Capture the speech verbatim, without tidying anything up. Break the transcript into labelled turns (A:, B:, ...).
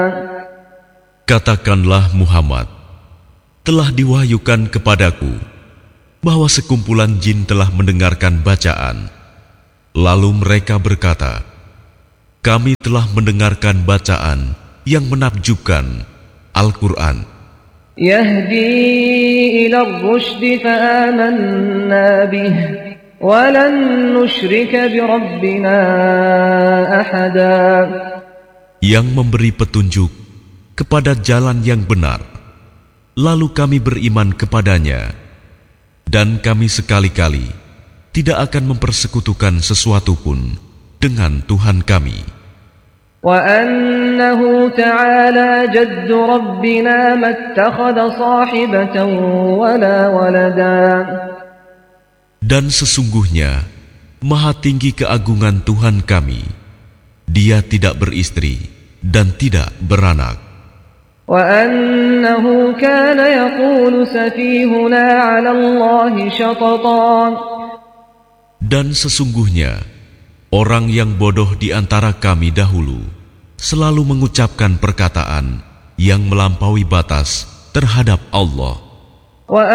A: Katakanlah Muhammad, telah diwahyukan kepadaku bahwa sekumpulan jin telah mendengarkan bacaan. Lalu mereka berkata, kami telah mendengarkan bacaan yang menakjubkan, Al-Quran.
B: Yahdi ila ar-rusydi fa'amanna bih wa lan nusyrika bi rabbina ahada.
A: Yang memberi petunjuk kepada jalan yang benar, lalu kami beriman kepadanya, dan kami sekali-kali tidak akan mempersekutukan sesuatu pun dengan Tuhan kami.
B: Wa annahu ta'ala jaddu rabbina mattakhadha sahibatan wala walada.
A: Dan sesungguhnya maha tinggi keagungan Tuhan kami, Dia tidak beristri dan tidak beranak.
B: Wa annahu kana yaqulu safihuna 'ala Allahi shatatan.
A: Dan sesungguhnya orang yang bodoh di antara kami dahulu selalu mengucapkan perkataan yang melampaui batas terhadap Allah.